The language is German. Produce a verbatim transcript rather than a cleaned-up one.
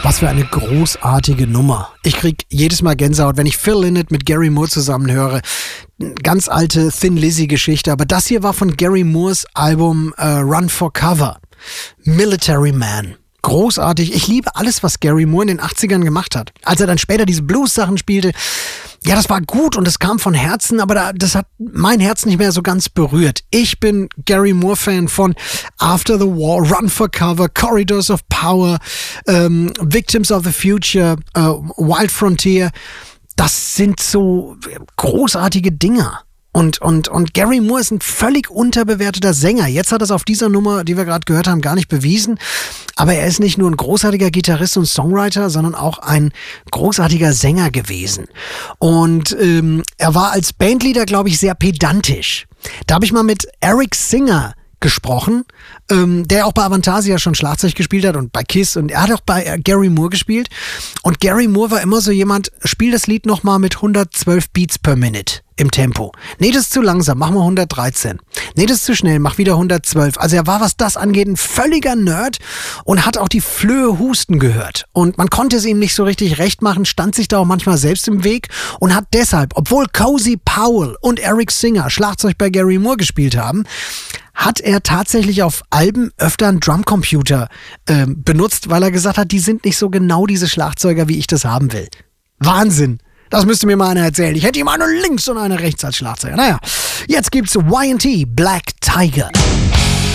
Was für eine großartige Nummer. Ich krieg jedes Mal Gänsehaut, wenn ich Phil Lynott mit Gary Moore zusammen höre. Ganz alte Thin Lizzy-Geschichte, aber das hier war von Gary Moores Album äh, Run for Cover. Military Man. Großartig. Ich liebe alles, was Gary Moore in den achtzigern gemacht hat. Als er dann später diese Blues-Sachen spielte, ja, das war gut und es kam von Herzen, aber da, das hat mein Herz nicht mehr so ganz berührt. Ich bin Gary Moore-Fan von After the War, Run for Cover, Corridors of Power, ähm, Victims of the Future, äh, Wild Frontier. Das sind so großartige Dinger. Und, und, und Gary Moore ist ein völlig unterbewerteter Sänger. Jetzt hat er es auf dieser Nummer, die wir gerade gehört haben, gar nicht bewiesen. Aber er ist nicht nur ein großartiger Gitarrist und Songwriter, sondern auch ein großartiger Sänger gewesen. Und ähm, er war als Bandleader, glaube ich, sehr pedantisch. Da habe ich mal mit Eric Singer gesprochen, ähm, der auch bei Avantasia schon Schlagzeug gespielt hat und bei Kiss, und er hat auch bei äh, Gary Moore gespielt. Und Gary Moore war immer so jemand, spiel das Lied nochmal mit hundertzwölf Beats per Minute im Tempo. Nee, das ist zu langsam, mach mal hundertdreizehn. Nee, das ist zu schnell, mach wieder hundertzwölf. Also er war, was das angeht, ein völliger Nerd und hat auch die Flöhe husten gehört. Und man konnte es ihm nicht so richtig recht machen, stand sich da auch manchmal selbst im Weg und hat deshalb, obwohl Cozy Powell und Eric Singer Schlagzeug bei Gary Moore gespielt haben, hat er tatsächlich auf Alben öfter einen Drumcomputer äh, benutzt, weil er gesagt hat, die sind nicht so genau diese Schlagzeuger, wie ich das haben will. Wahnsinn! Das müsste mir mal einer erzählen. Ich hätte ihm eine links und eine rechts als Schlagzeuger. Naja, jetzt gibt's Y and T, Black Tiger.